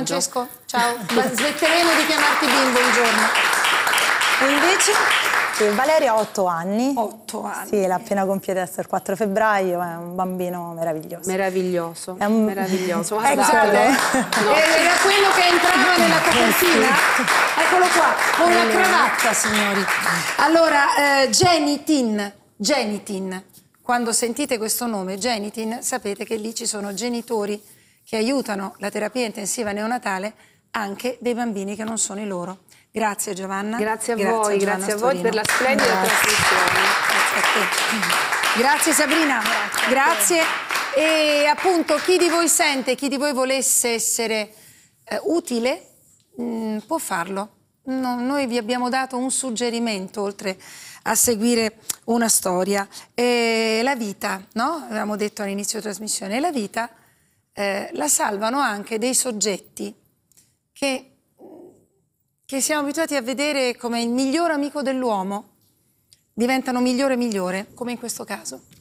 Francesco, ciao. Smetteremo di chiamarti bimbo un giorno. E invece? Valeria ha 8 anni. 8 anni. Sì, l'ha appena compiuta adesso il 4 febbraio, è un bambino meraviglioso. Meraviglioso, meraviglioso. Guardate, No. Era quello che entrava nella copertina? Eccolo qua, con la cravatta, signori. Allora, Genitin. Quando sentite questo nome, Genitin, sapete che lì ci sono genitori che aiutano la terapia intensiva neonatale anche dei bambini che non sono i loro. Grazie Giovanna. Grazie a voi per la splendida trasmissione. Grazie a te. Grazie Sabrina. Grazie. E appunto chi di voi sente, chi di voi volesse essere utile, può farlo. No, noi vi abbiamo dato un suggerimento oltre a seguire una storia. La vita, no? Avevamo detto all'inizio della trasmissione, la vita la salvano anche dei soggetti che siamo abituati a vedere come il miglior amico dell'uomo, diventano migliore e migliore, come in questo caso.